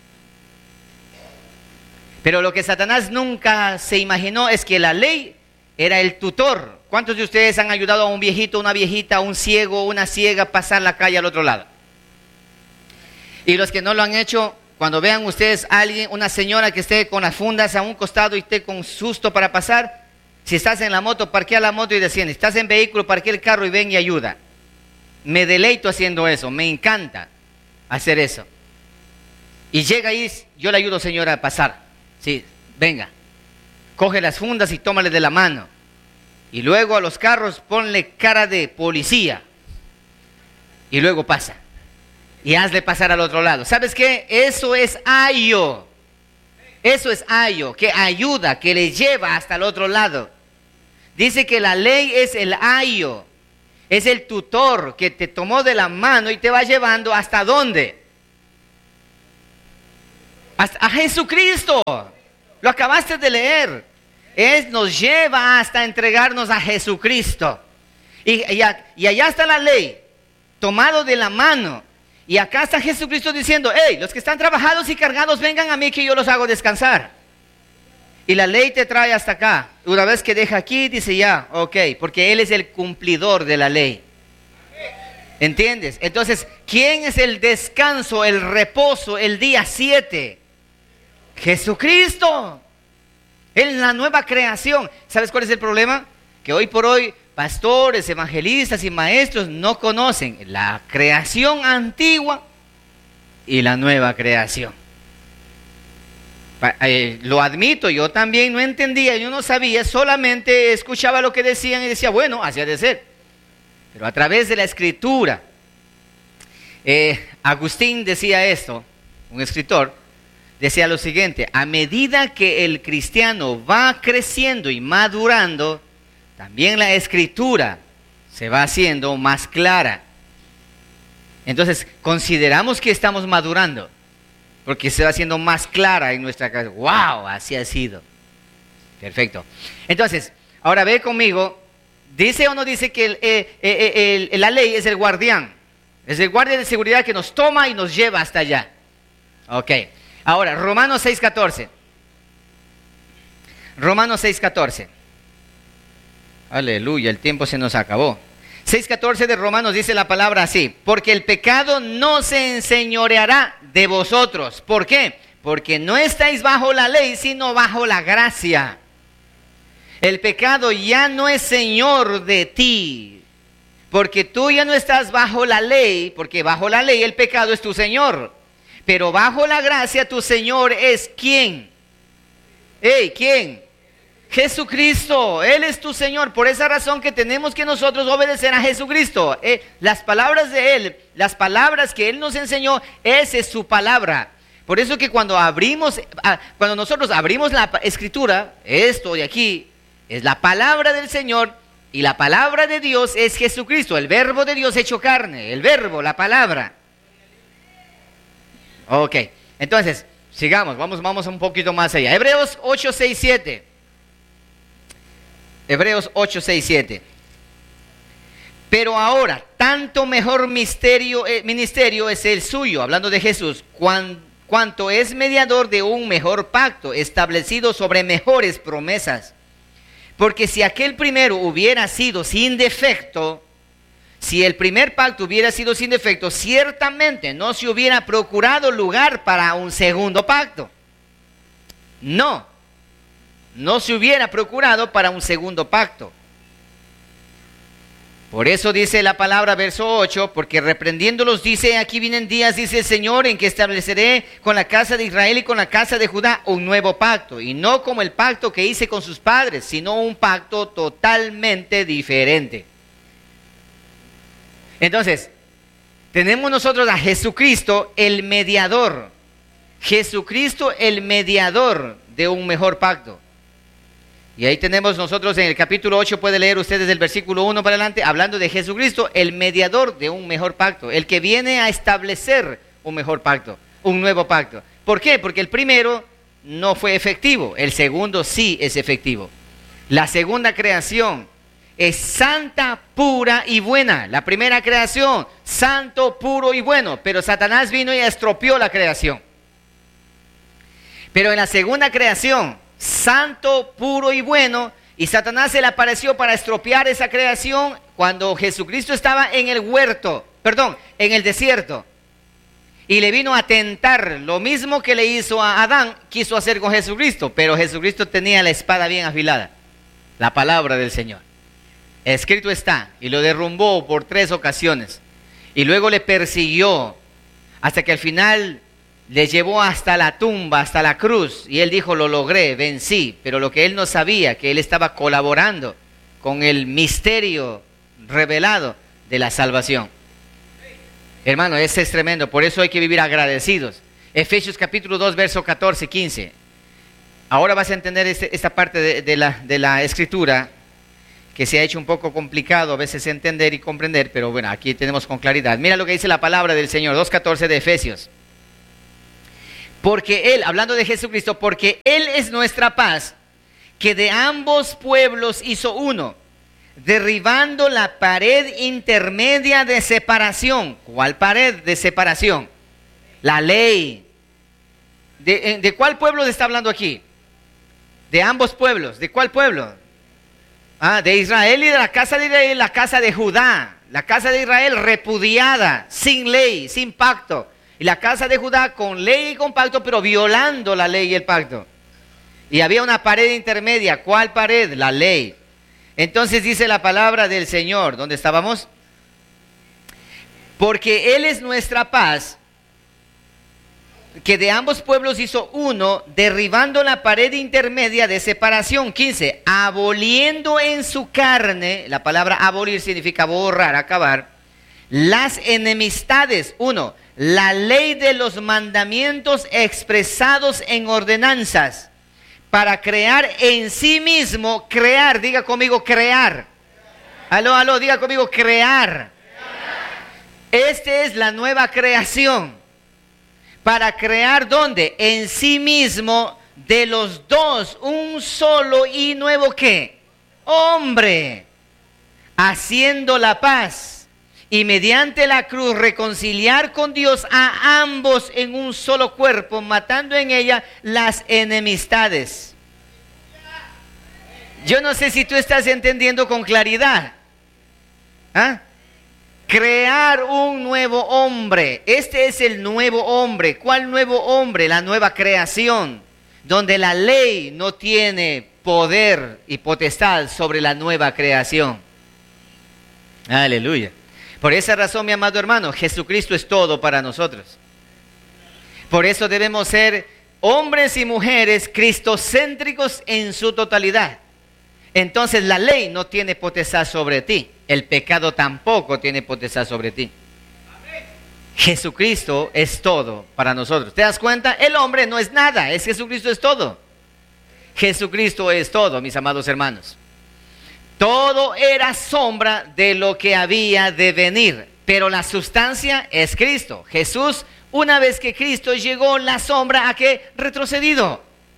Pero lo que Satanás nunca se imaginó es que la ley era el tutor. ¿Cuántos de ustedes han ayudado a un viejito, una viejita, a un ciego, una ciega a pasar la calle al otro lado? Y los que no lo han hecho, cuando vean ustedes a alguien, una señora que esté con las fundas a un costado y esté con susto para pasar, si estás en la moto, parquea la moto y desciende. Si estás en vehículo, parquea el carro y ven y ayuda. Me deleito haciendo eso, me encanta hacer eso. Y llega ahí, yo le ayudo, señora, a pasar. Sí, venga, coge las fundas y tómale de la mano. Y luego a los carros ponle cara de policía. Y luego pasa. Y hazle pasar al otro lado. ¿Sabes qué? Eso es ayo. Eso es ayo, que ayuda, que le lleva hasta el otro lado. Dice que la ley es el ayo, es el tutor que te tomó de la mano y te va llevando ¿hasta dónde? Hasta a Jesucristo. Lo acabaste de leer. Nos lleva hasta entregarnos a Jesucristo. Y allá está la ley, tomado de la mano. Y acá está Jesucristo diciendo, hey, los que están trabajados y cargados, vengan a mí que yo los hago descansar. Y la ley te trae hasta acá. Una vez que deja aquí, dice ya, ok, porque Él es el cumplidor de la ley. ¿Entiendes? Entonces, ¿quién es el descanso, el reposo, el día 7? Jesucristo. Él es la nueva creación. ¿Sabes cuál es el problema? Que hoy por hoy pastores, evangelistas y maestros no conocen la creación antigua y la nueva creación. Lo admito, yo también no entendía, yo no sabía, solamente escuchaba lo que decían y decía, bueno, así ha de ser. Pero a través de la escritura, Agustín decía esto, un escritor, decía lo siguiente: a medida que el cristiano va creciendo y madurando, también la escritura se va haciendo más clara. Entonces, consideramos que estamos madurando, porque se va haciendo más clara en nuestra cabeza. ¡Wow! Así ha sido. Perfecto. Entonces, ahora ve conmigo, ¿dice o no dice que la ley es el guardián? Es el guardia de seguridad que nos toma y nos lleva hasta allá. Ok. Ahora, Romanos 6:14. Romanos 6:14. Aleluya, el tiempo se nos acabó. 6:14 de Romanos dice la palabra así: porque el pecado no se enseñoreará de vosotros. ¿Por qué? Porque no estáis bajo la ley, sino bajo la gracia. El pecado ya no es señor de ti, porque tú ya no estás bajo la ley, porque bajo la ley el pecado es tu señor. Pero bajo la gracia tu señor es ¿quién? ¿Quién? Jesucristo. Él es tu Señor. Por esa razón que tenemos que nosotros obedecer a Jesucristo. Las palabras de Él, las palabras que Él nos enseñó, esa es su palabra. Por eso que cuando nosotros abrimos la escritura, esto de aquí es la palabra del Señor, y la palabra de Dios es Jesucristo, el verbo de Dios hecho carne, el verbo, la palabra. Ok, entonces, sigamos, vamos un poquito más allá. Hebreos 8:6-7. Hebreos 8:6-7. Pero ahora, tanto mejor ministerio es el suyo, hablando de Jesús, cuanto es mediador de un mejor pacto, establecido sobre mejores promesas. Porque si aquel primero hubiera sido sin defecto, si el primer pacto hubiera sido sin defecto, ciertamente no se hubiera procurado lugar para un segundo pacto. No se hubiera procurado para un segundo pacto. Por eso dice la palabra, verso 8, porque reprendiéndolos dice, aquí vienen días, dice el Señor, en que estableceré con la casa de Israel y con la casa de Judá un nuevo pacto, y no como el pacto que hice con sus padres, sino un pacto totalmente diferente. Entonces, tenemos nosotros a Jesucristo, el mediador. Jesucristo, el mediador de un mejor pacto. Y ahí tenemos nosotros en el capítulo 8, puede leer ustedes el versículo 1 para adelante, hablando de Jesucristo, el mediador de un mejor pacto, el que viene a establecer un mejor pacto, un nuevo pacto. ¿Por qué? Porque el primero no fue efectivo, el segundo sí es efectivo. La segunda creación es santa, pura y buena. La primera creación, santo, puro y bueno, pero Satanás vino y estropeó la creación. Pero en la segunda creación, santo, puro y bueno, y Satanás se le apareció para estropear esa creación cuando Jesucristo estaba en el en el desierto, y le vino a tentar. Lo mismo que le hizo a Adán, quiso hacer con Jesucristo, pero Jesucristo tenía la espada bien afilada, la palabra del Señor. Escrito está, y lo derrumbó por 3 ocasiones, y luego le persiguió, hasta que al final le llevó hasta la tumba, hasta la cruz, y él dijo, lo logré, vencí. Pero lo que él no sabía, que él estaba colaborando con el misterio revelado de la salvación. Hermano, ese es tremendo, por eso hay que vivir agradecidos. Efesios capítulo 2, verso 14-15. Ahora vas a entender esta parte de la escritura que se ha hecho un poco complicado a veces entender y comprender, pero bueno, aquí tenemos con claridad. Mira lo que dice la palabra del Señor, 2:14 de Efesios. Porque Él, hablando de Jesucristo, porque Él es nuestra paz, que de ambos pueblos hizo uno, derribando la pared intermedia de separación. ¿Cuál pared de separación? La ley. ¿De cuál pueblo está hablando aquí? De ambos pueblos. ¿De cuál pueblo? De Israel y de la casa de Israel, la casa de Judá. La casa de Israel repudiada, sin ley, sin pacto. Y la casa de Judá con ley y con pacto, pero violando la ley y el pacto. Y había una pared intermedia. ¿Cuál pared? La ley. Entonces dice la palabra del Señor. ¿Dónde estábamos? Porque Él es nuestra paz, que de ambos pueblos hizo uno, derribando la pared intermedia de separación. 15. Aboliendo en su carne, la palabra abolir significa borrar, acabar, las enemistades. 1. La ley de los mandamientos expresados en ordenanzas, para crear en sí mismo, crear, diga conmigo crear. Aló, diga conmigo crear. Esta es la nueva creación. Para crear, ¿dónde? En sí mismo, de los dos, un solo y nuevo, ¿qué? Hombre, haciendo la paz, y mediante la cruz reconciliar con Dios a ambos en un solo cuerpo, matando en ella las enemistades. Yo no sé si tú estás entendiendo con claridad. Crear un nuevo hombre. Este es el nuevo hombre. ¿Cuál nuevo hombre? La nueva creación, donde la ley no tiene poder y potestad sobre la nueva creación. Aleluya. Por esa razón, mi amado hermano, Jesucristo es todo para nosotros. Por eso debemos ser hombres y mujeres cristocéntricos en su totalidad. Entonces la ley no tiene potestad sobre ti. El pecado tampoco tiene potestad sobre ti. Jesucristo es todo para nosotros. ¿Te das cuenta? El hombre no es nada, es Jesucristo es todo. Jesucristo es todo, mis amados hermanos. Todo era sombra de lo que había de venir, pero la sustancia es Cristo. Jesús, una vez que Cristo llegó, la sombra ¿a qué? Retrocedido.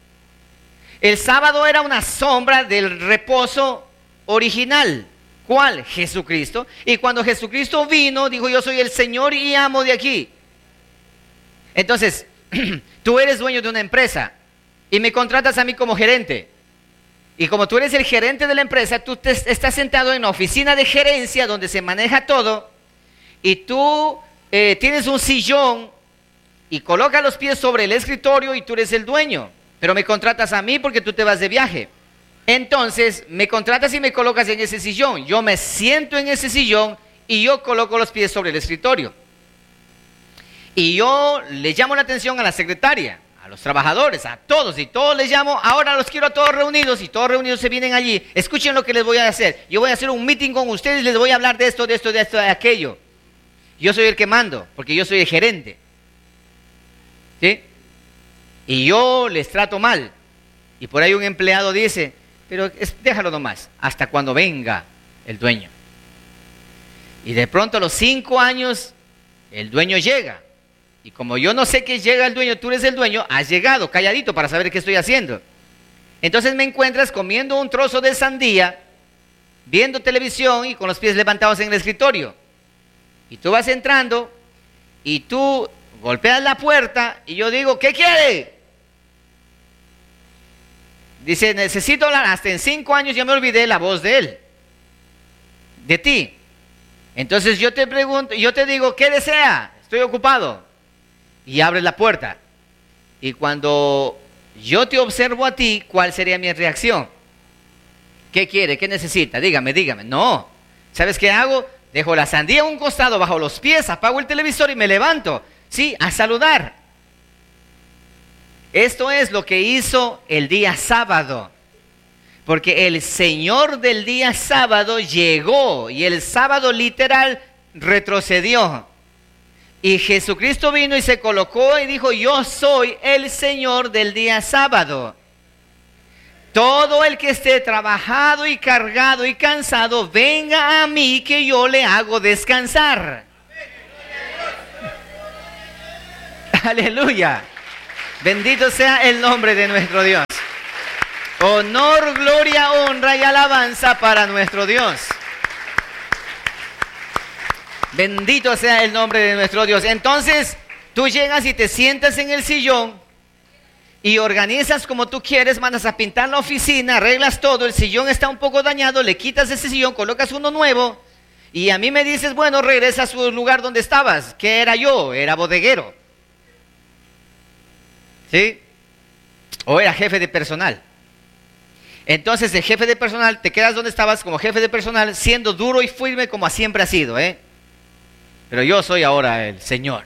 El sábado era una sombra del reposo original. ¿Cuál? Jesucristo. Y cuando Jesucristo vino, dijo: yo soy el Señor y amo de aquí. Entonces, tú eres dueño de una empresa y me contratas a mí como gerente. Y como tú eres el gerente de la empresa, tú estás sentado en la oficina de gerencia donde se maneja todo, y tú tienes un sillón y colocas los pies sobre el escritorio y tú eres el dueño. Pero me contratas a mí porque tú te vas de viaje. Entonces me contratas y me colocas en ese sillón. Yo me siento en ese sillón y yo coloco los pies sobre el escritorio. Y yo le llamo la atención a la secretaria, a los trabajadores, a todos, y todos les llamo: ahora los quiero a todos reunidos, y todos reunidos se vienen allí. Escuchen lo que les voy a hacer. Yo voy a hacer un meeting con ustedes, les voy a hablar de esto, de esto, de esto, de aquello. Yo soy el que mando, porque yo soy el gerente. ¿Sí? Y yo les trato mal. Y por ahí un empleado dice: pero déjalo nomás, hasta cuando venga el dueño. Y de pronto a los 5 años, el dueño llega. Y como yo no sé que llega el dueño, tú eres el dueño, has llegado calladito para saber qué estoy haciendo. Entonces me encuentras comiendo un trozo de sandía, viendo televisión y con los pies levantados en el escritorio. Y tú vas entrando y tú golpeas la puerta y yo digo: ¿qué quiere? Dice: necesito hablar. Hasta en 5 años ya me olvidé la voz de él, de ti. Entonces yo te pregunto, yo te digo: ¿qué desea? Estoy ocupado. Y abres la puerta. Y cuando yo te observo a ti, ¿cuál sería mi reacción? ¿Qué quiere? ¿Qué necesita? Dígame. No. ¿Sabes qué hago? Dejo la sandía a un costado, bajo los pies, apago el televisor y me levanto. Sí, a saludar. Esto es lo que hizo el día sábado. Porque el Señor del día sábado llegó y el sábado literal retrocedió. Y Jesucristo vino y se colocó y dijo: yo soy el Señor del día sábado. Todo el que esté trabajado y cargado y cansado, venga a mí que yo le hago descansar. Aleluya. Bendito sea el nombre de nuestro Dios. Honor, gloria, honra y alabanza para nuestro Dios. Bendito sea el nombre de nuestro Dios. Entonces, tú llegas y te sientas en el sillón y organizas como tú quieres, mandas a pintar la oficina, arreglas todo, el sillón está un poco dañado, le quitas ese sillón, colocas uno nuevo y a mí me dices, bueno, regresa a su lugar donde estabas. ¿Qué era yo? Era bodeguero. ¿Sí? O era jefe de personal. Entonces el jefe de personal, te quedas donde estabas como jefe de personal, siendo duro y firme como siempre has sido, Pero yo soy ahora el Señor.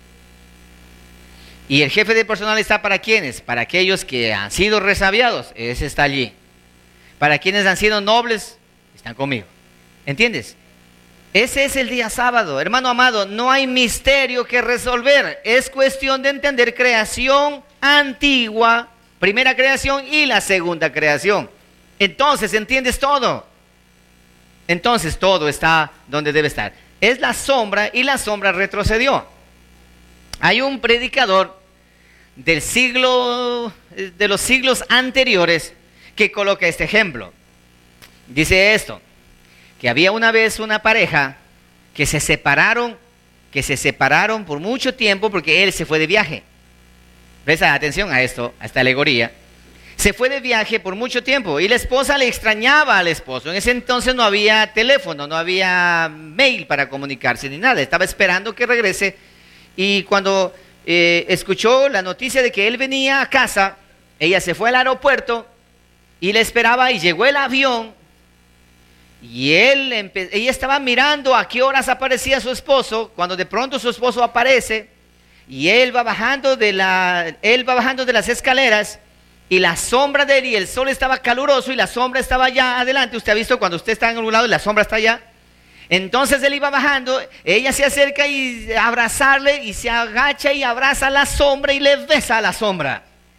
Y el jefe de personal está para quienes, para aquellos que han sido resabiados, ese está allí. Para quienes han sido nobles, están conmigo. ¿Entiendes? Ese es el día sábado. Hermano amado, no hay misterio que resolver. Es cuestión de entender creación antigua, primera creación y la segunda creación. Entonces, ¿entiendes todo? Entonces todo está donde debe estar. Es la sombra y la sombra retrocedió. Hay un predicador de los siglos anteriores que coloca este ejemplo. Dice esto, que había una vez una pareja que se separaron por mucho tiempo porque él se fue de viaje. Presta atención a esto, a esta alegoría. Se fue de viaje por mucho tiempo y la esposa le extrañaba al esposo. En ese entonces no había teléfono, no había mail para comunicarse ni nada. Estaba esperando que regrese. Y cuando escuchó la noticia de que él venía a casa, ella se fue al aeropuerto y le esperaba y llegó el avión y ella estaba mirando a qué horas aparecía su esposo, cuando de pronto su esposo aparece y él va bajando de las escaleras y la sombra de él, y el sol estaba caluroso y la sombra estaba allá adelante. Usted ha visto cuando usted está en un lado y la sombra está allá. Entonces él iba bajando, ella se acerca y a abrazarle y se agacha y abraza la sombra y le besa a la sombra.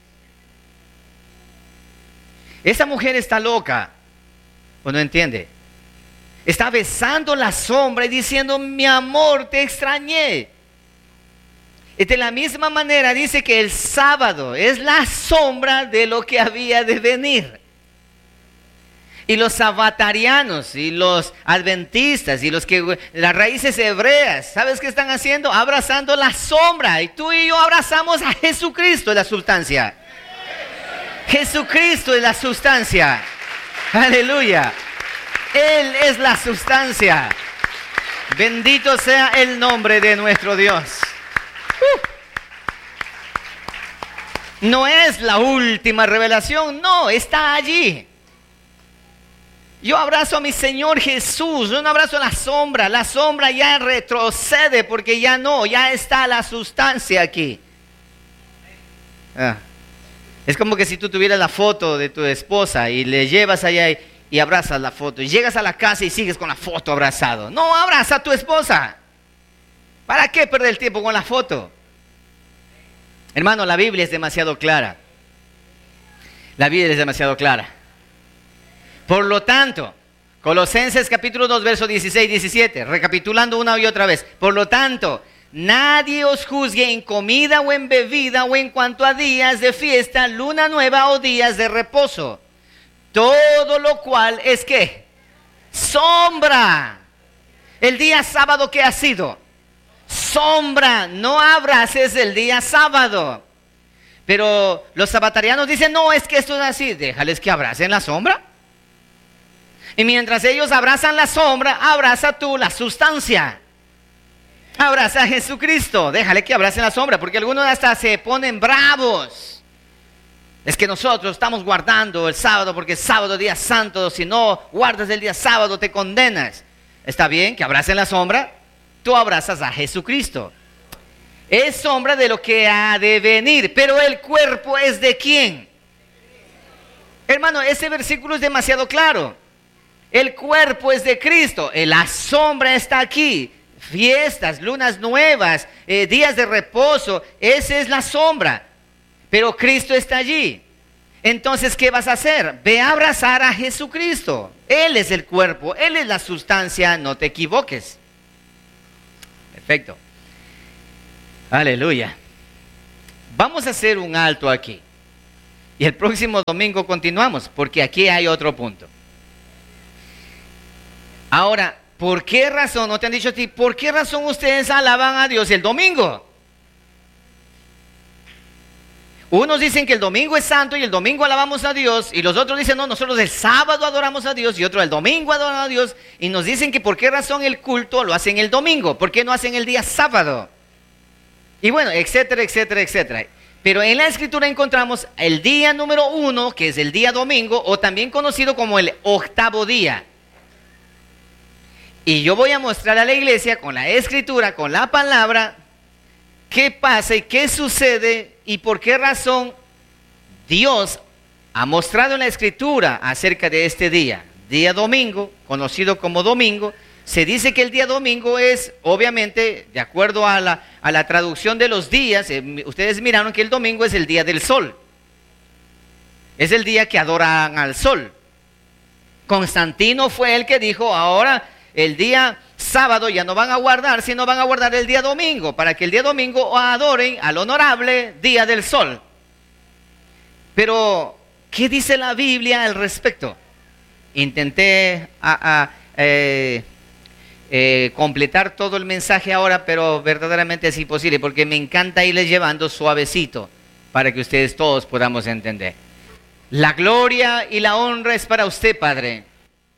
Esa mujer está loca, ¿o no entiende? Está besando la sombra y diciendo, mi amor, te extrañé. Y de la misma manera dice que el sábado es la sombra de lo que había de venir. Y los sabatarianos y los adventistas y las raíces hebreas, ¿sabes qué están haciendo? Abrazando la sombra. Y tú y yo abrazamos a Jesucristo, es la sustancia. Jesucristo es la sustancia. Aleluya. Él es la sustancia. Bendito sea el nombre de nuestro Dios. No es la última revelación, no, está allí. Yo abrazo a mi Señor Jesús, yo no abrazo a la sombra ya retrocede porque ya está la sustancia aquí. Es como que si tú tuvieras la foto de tu esposa y le llevas allá y abrazas la foto y llegas a la casa y sigues con la foto abrazado. No, abraza a tu esposa. ¿Para qué perder el tiempo con la foto? Hermano, la Biblia es demasiado clara. La Biblia es demasiado clara. Por lo tanto, Colosenses capítulo 2, versos 16 y 17, recapitulando una y otra vez. Por lo tanto, nadie os juzgue en comida o en bebida o en cuanto a días de fiesta, luna nueva o días de reposo. Todo lo cual es ¿qué? Sombra. El día sábado, ¿qué ha sido? Sombra. No abraces el día sábado. Pero los sabatarianos dicen, no, es que esto es así. Déjales que abracen la sombra. Y mientras ellos abrazan la sombra, abraza tú la sustancia. Abraza a Jesucristo. Déjale que abracen la sombra, porque algunos hasta se ponen bravos. Es que nosotros estamos guardando el sábado porque es sábado, día santo. Si no guardas el día sábado, te condenas. Está bien que abracen la sombra. Tú abrazas a Jesucristo. Es sombra de lo que ha de venir. Pero el cuerpo es de ¿quién? Hermano, ese versículo es demasiado claro. El cuerpo es de Cristo. La sombra está aquí. Fiestas, lunas nuevas, días de reposo. Esa es la sombra. Pero Cristo está allí. Entonces, ¿qué vas a hacer? Ve a abrazar a Jesucristo. Él es el cuerpo, Él es la sustancia, no te equivoques. Perfecto. Aleluya. Vamos a hacer un alto aquí. Y el próximo domingo continuamos, porque aquí hay otro punto. Ahora, ¿por qué razón, no te han dicho a ti, por qué razón ustedes alaban a Dios el domingo? Unos dicen que el domingo es santo y el domingo alabamos a Dios, y los otros dicen, no, nosotros el sábado adoramos a Dios, y otros el domingo adoran a Dios, y nos dicen que por qué razón el culto lo hacen el domingo, por qué no hacen el día sábado, y bueno, etcétera, etcétera, etcétera. Pero en la Escritura encontramos el día número 1, que es el día domingo, o también conocido como el octavo día. Y yo voy a mostrar a la iglesia con la Escritura, con la palabra, qué pasa y qué sucede y por qué razón Dios ha mostrado en la Escritura acerca de este día. Día domingo, conocido como domingo. Se dice que el día domingo es, obviamente, de acuerdo a la traducción de los días, ustedes miraron que el domingo es el día del sol. Es el día que adoran al sol. Constantino fue el que dijo, ahora el día sábado ya no van a guardar, sino van a guardar el día domingo, para que el día domingo adoren al honorable día del sol. Pero, ¿qué dice la Biblia al respecto? Intenté completar todo el mensaje ahora, pero verdaderamente es imposible, porque me encanta irles llevando suavecito, para que ustedes todos podamos entender. La gloria y la honra es para usted, Padre.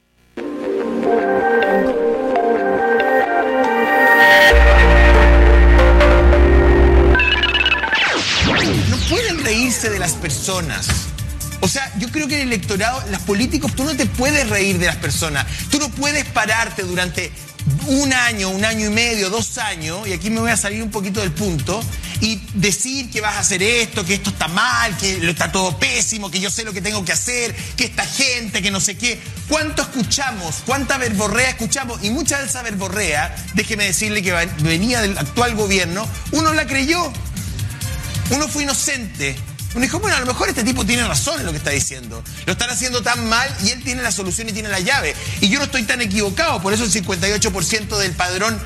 No pueden reírse de las personas. O sea, yo creo que en el electorado, los políticos, tú no te puedes reír de las personas. Tú no puedes pararte durante un año y medio, 2 años, y aquí me voy a salir un poquito del punto, y decir que vas a hacer esto, que esto está mal, que está todo pésimo, que yo sé lo que tengo que hacer, que esta gente, que no sé qué. ¿Cuánto escuchamos? ¿Cuánta verborrea escuchamos? Y mucha de esa verborrea, déjeme decirle que venía del actual gobierno, uno la creyó. Uno fue inocente. Uno dijo, bueno, a lo mejor este tipo tiene razón en lo que está diciendo. Lo están haciendo tan mal y él tiene la solución y tiene la llave. Y yo no estoy tan equivocado. Por eso el 58% del padrón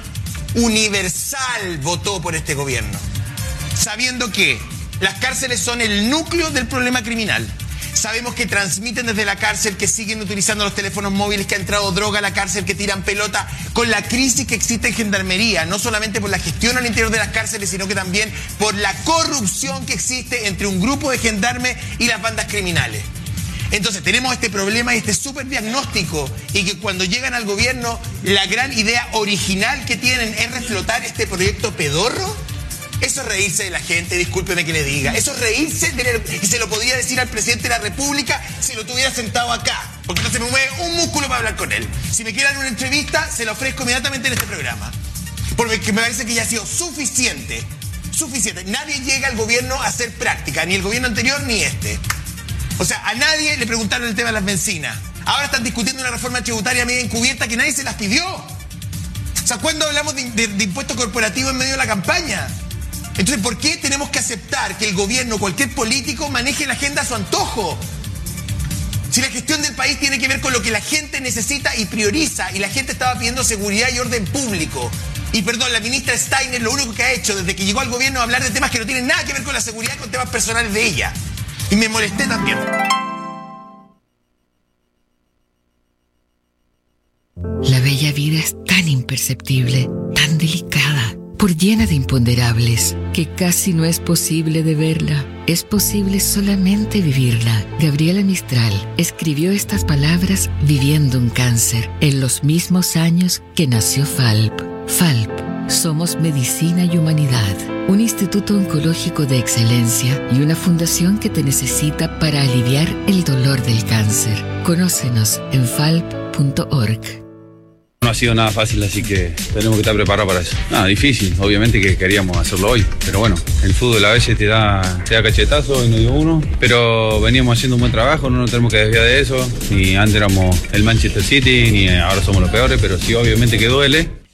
universal votó por este gobierno. Sabiendo que las cárceles son el núcleo del problema criminal. Sabemos que transmiten desde la cárcel, que siguen utilizando los teléfonos móviles, que ha entrado droga a la cárcel, que tiran pelota, con la crisis que existe en Gendarmería, no solamente por la gestión al interior de las cárceles, sino que también por la corrupción que existe entre un grupo de gendarmes y las bandas criminales. Entonces tenemos este problema y este súper diagnóstico, y que cuando llegan al gobierno, la gran idea original que tienen es reflotar este proyecto pedorro. Eso es reírse de la gente, discúlpeme que le diga. Eso es reírse, y se lo podría decir al presidente de la República si lo tuviera sentado acá. Porque no se me mueve un músculo para hablar con él. Si me quiere dar una entrevista, se la ofrezco inmediatamente en este programa. Porque me parece que ya ha sido suficiente. Suficiente. Nadie llega al gobierno a hacer práctica, ni el gobierno anterior ni este. O sea, a nadie le preguntaron el tema de las bencinas. Ahora están discutiendo una reforma tributaria media encubierta que nadie se las pidió. O sea, ¿cuándo hablamos de impuestos corporativos en medio de la campaña? Entonces, ¿por qué tenemos que aceptar que el gobierno, cualquier político, maneje la agenda a su antojo? Si la gestión del país tiene que ver con lo que la gente necesita y prioriza, y la gente estaba pidiendo seguridad y orden público. Y perdón, la ministra Steiner lo único que ha hecho desde que llegó al gobierno es hablar de temas que no tienen nada que ver con la seguridad, con temas personales de ella. Y me molesté también. La bella vida es tan imperceptible, tan delicada, por llena de imponderables, que casi no es posible de verla. Es posible solamente vivirla. Gabriela Mistral escribió estas palabras viviendo un cáncer en los mismos años que nació FALP. FALP, somos medicina y humanidad, un instituto oncológico de excelencia y una fundación que te necesita para aliviar el dolor del cáncer. Conócenos en falp.org. No ha sido nada fácil, así que tenemos que estar preparados para eso. Nada, difícil, obviamente que queríamos hacerlo hoy, pero bueno, el fútbol a veces te da cachetazo y no dio uno, pero veníamos haciendo un buen trabajo, no nos tenemos que desviar de eso, ni antes éramos el Manchester City, ni ahora somos los peores, pero sí, obviamente que duele.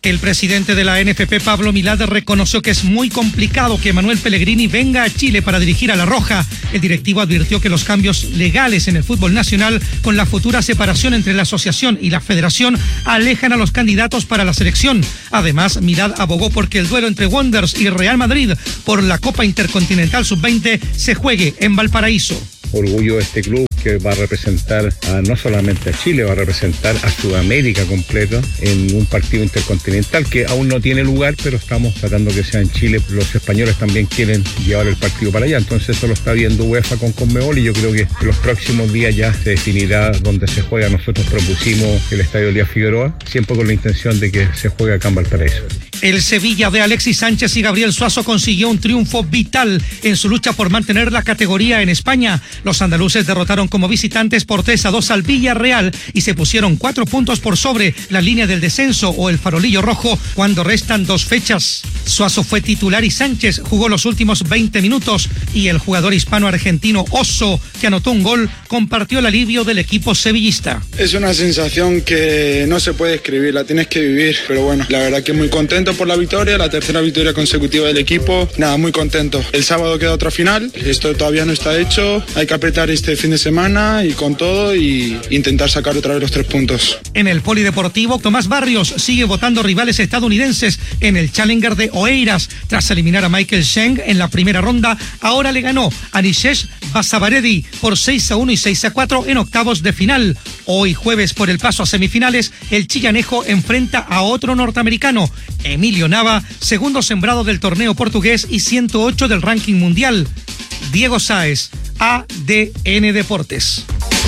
El presidente de la NFP, Pablo Milad, reconoció que es muy complicado que Manuel Pellegrini venga a Chile para dirigir a La Roja. El directivo advirtió que los cambios legales en el fútbol nacional con la futura separación entre la asociación y la federación alejan a los candidatos para la selección. Además, Milad abogó porque el duelo entre Wanderers y Real Madrid por la Copa Intercontinental Sub-20 se juegue en Valparaíso. Orgullo de este club que va a representar no solamente a Chile, va a representar a Sudamérica completo en un partido intercontinental que aún no tiene lugar, pero estamos tratando que sea en Chile. Los españoles también quieren llevar el partido para allá, entonces eso lo está viendo UEFA con Conmebol y yo creo que en los próximos días ya se definirá dónde se juega. Nosotros propusimos el Estadio Elías Figueroa, siempre con la intención de que se juegue acá en Valparaíso. El Sevilla de Alexis Sánchez y Gabriel Suazo consiguió un triunfo vital en su lucha por mantener la categoría en España. Los andaluces derrotaron como visitantes por 3-2 al Villarreal y se pusieron 4 puntos por sobre la línea del descenso o el farolillo rojo cuando restan 2 fechas. Suazo fue titular y Sánchez jugó los últimos 20 minutos y el jugador hispano-argentino Oso, que anotó un gol, compartió el alivio del equipo sevillista. Es una sensación que no se puede escribir, la tienes que vivir, pero bueno, la verdad que muy contento por la victoria, la tercera victoria consecutiva del equipo, nada, muy contento. El sábado queda otra final, esto todavía no está hecho, hay que apretar este fin de semana y con todo y intentar sacar otra vez los 3 puntos. En el polideportivo, Tomás Barrios sigue votando rivales estadounidenses en el Challenger de Oeiras. Tras eliminar a Michael Cheng en la primera ronda, ahora le ganó a Nishesh Basavaredi por 6-1 y 6-4 en octavos de final. Hoy jueves, por el paso a semifinales, el chillanejo enfrenta a otro norteamericano, Emilio Nava, segundo sembrado del torneo portugués y 108 del ranking mundial. Diego Sáez, ADN Deportes.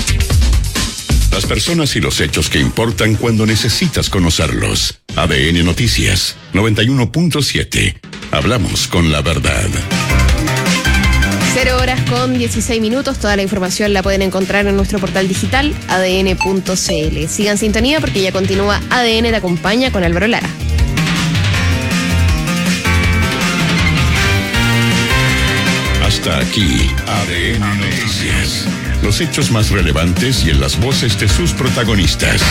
Las personas y los hechos que importan cuando necesitas conocerlos. ADN Noticias 91.7. Hablamos con la verdad. 0:16. Toda la información la pueden encontrar en nuestro portal digital adn.cl. Sigan sintonía porque ya continúa ADN Te Acompaña con Álvaro Lara. Hasta aquí, ADN Noticias. Los hechos más relevantes y en las voces de sus protagonistas.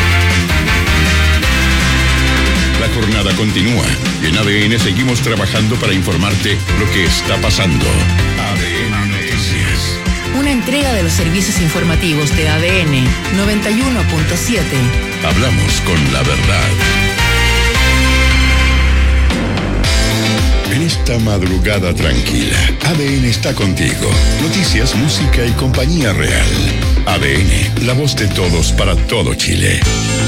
La jornada continúa. En ADN seguimos trabajando para informarte lo que está pasando. ADN Noticias. Una entrega de los servicios informativos de ADN 91.7. Hablamos con la verdad. En esta madrugada tranquila, ADN está contigo. Noticias, música y compañía real. ADN, la voz de todos para todo Chile.